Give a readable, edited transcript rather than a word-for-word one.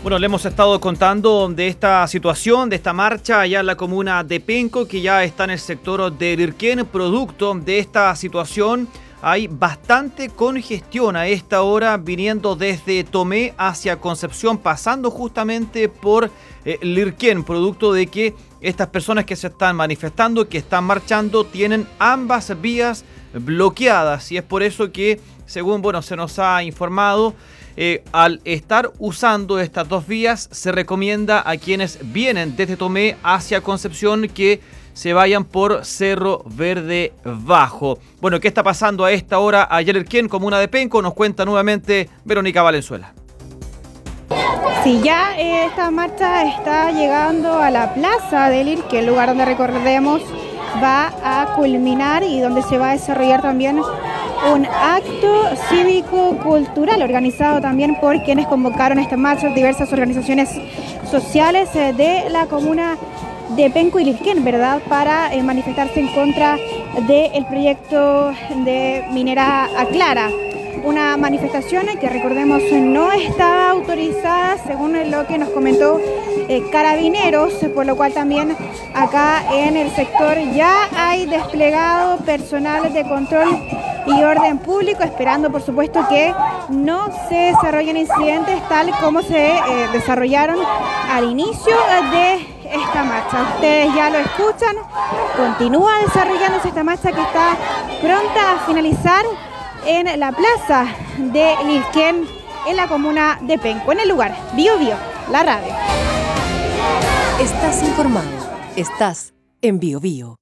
Bueno, le hemos estado contando de esta situación, de esta marcha allá en la comuna de Penco, que ya está en el sector de Lirquén. Producto de esta situación, hay bastante congestión a esta hora viniendo desde Tomé hacia Concepción, pasando justamente por Lirquén, producto de que estas personas que se están manifestando, que están marchando, tienen ambas vías bloqueadas, y es por eso que, según se nos ha informado, al estar usando estas dos vías, se recomienda a quienes vienen desde Tomé hacia Concepción que se vayan por Cerro Verde Bajo. Bueno, ¿qué está pasando a esta hora allá en Lirquén, comuna de Penco? Nos cuenta nuevamente Verónica Valenzuela. Sí, ya esta marcha está llegando a la plaza de Lirquén, el lugar donde, recordemos, va a culminar y donde se va a desarrollar también un acto cívico-cultural organizado también por quienes convocaron esta marcha, diversas organizaciones sociales de la comuna de Penco y Lirquén, ¿verdad?, para manifestarse en contra del proyecto de minera Aclara. Una manifestación que, recordemos, no estaba autorizada, según lo que nos comentó Carabineros, por lo cual también acá en el sector ya hay desplegado personal de control y orden público, esperando por supuesto que no se desarrollen incidentes tal como se desarrollaron al inicio de esta marcha. Ustedes ya lo escuchan, continúa desarrollándose esta marcha que está pronta a finalizar en la plaza de Lirquén, en la comuna de Penco, en el lugar Bio Bio, la radio. Estás informado, estás en Bio Bio.